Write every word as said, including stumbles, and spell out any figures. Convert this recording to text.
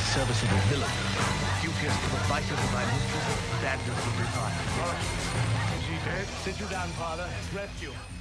serviceable villain. Duteous to the vices of thy mistress, badness of desire. Is she dead? Sit you down, father. Rest you.